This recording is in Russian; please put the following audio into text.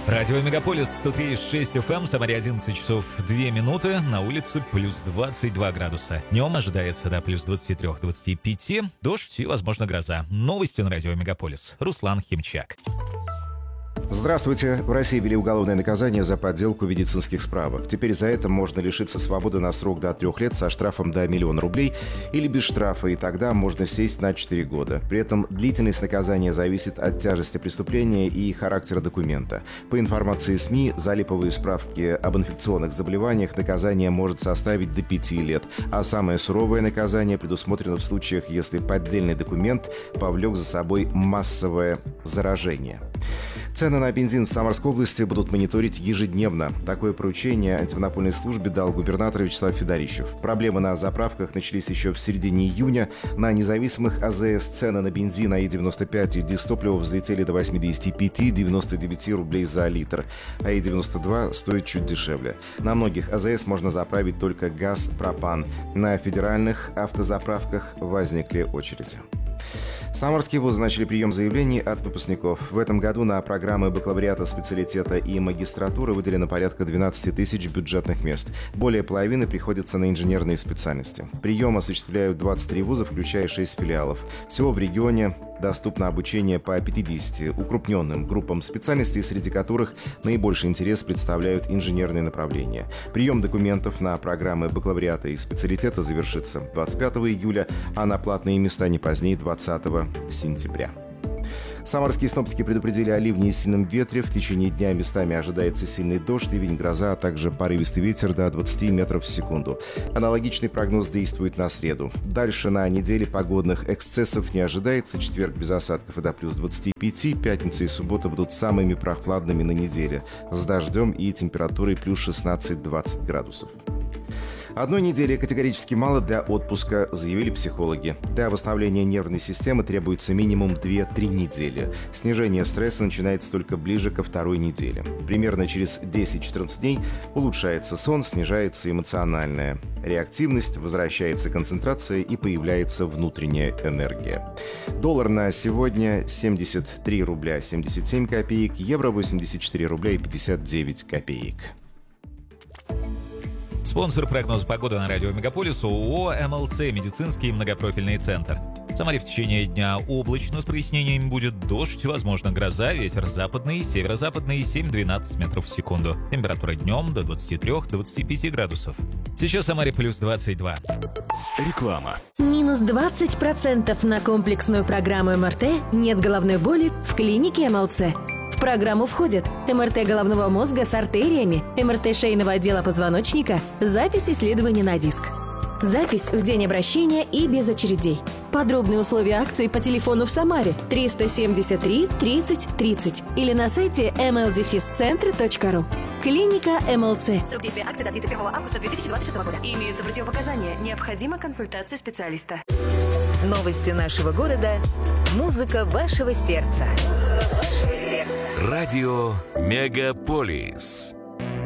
Радио Мегаполис 103,6 FM, Самаре 11 часов 2 минуты, на улице плюс 22 градуса. Днем ожидается до плюс 23-25, дождь и, возможно, гроза. Новости на Радио Мегаполис. Руслан Химчак. Здравствуйте. В России ввели уголовное наказание за подделку медицинских справок. Теперь за это можно лишиться свободы на срок до 3 лет со штрафом до 1 000 000 рублей или без штрафа, и тогда можно сесть на 4 года. При этом длительность наказания зависит от тяжести преступления и характера документа. По информации СМИ, за липовые справки об инфекционных заболеваниях наказание может составить до 5 лет, а самое суровое наказание предусмотрено в случаях, если поддельный документ повлек за собой массовое заражение. Цены на бензин в Самарской области будут мониторить ежедневно. Такое поручение антимонопольной службе дал губернатор Вячеслав Федорищев. Проблемы на заправках начались еще в середине июня. На независимых АЗС цены на бензин АИ-95 и дизтопливо взлетели до 85-99 рублей за литр. АИ-92 стоит чуть дешевле. На многих АЗС можно заправить только газ, пропан. На федеральных автозаправках возникли очереди. Самарские вузы начали прием заявлений от выпускников. В этом году на программы бакалавриата, специалитета и магистратуры выделено порядка 12 тысяч бюджетных мест. Более половины приходится на инженерные специальности. Прием осуществляют 23 вуза, включая 6 филиалов. Всего в регионе доступно обучение по 50 укрупненным группам специальностей, среди которых наибольший интерес представляют инженерные направления. Прием документов на программы бакалавриата и специалитета завершится 25 июля, а на платные места не позднее 20 сентября. Самарские синоптики предупредили о ливне и сильном ветре. В течение дня местами ожидается сильный дождь, ливень, гроза, а также порывистый ветер до 20 метров в секунду. Аналогичный прогноз действует на среду. Дальше на неделе погодных эксцессов не ожидается. Четверг без осадков и до плюс 25. Пятница и суббота будут самыми прохладными на неделе, с дождем и температурой плюс 16-20 градусов. Одной недели категорически мало для отпуска, заявили психологи. Для восстановления нервной системы требуется минимум 2-3 недели. Снижение стресса начинается только ближе ко второй неделе. Примерно через 10-14 дней улучшается сон, снижается эмоциональная реактивность, возвращается концентрация и появляется внутренняя энергия. Доллар на сегодня 73 рубля 77 копеек, евро 84 рубля и 59 копеек. Спонсор прогноза погоды на Радио Мегаполис — ООО «МЛЦ» медицинский многопрофильный центр. В Самаре в течение дня облачно с прояснениями, будет дождь, возможно гроза, ветер западный, северо-западный 7-12 метров в секунду. Температура днем до 23-25 градусов. Сейчас в Самаре плюс 22. Реклама. Минус 20% на комплексную программу МРТ «Нет головной боли» в клинике МЛЦ. В программу входят МРТ головного мозга с артериями, МРТ шейного отдела позвоночника, запись исследования на диск. Запись в день обращения и без очередей. Подробные условия акции по телефону в Самаре 373 30 30 или на сайте mldefiscentre.ru. Клиника МЛЦ. Срок действия акции до 31 августа 2026 года. Имеются противопоказания. Необходима консультация специалиста. Новости нашего города. Музыка вашего сердца. Радио Мегаполис.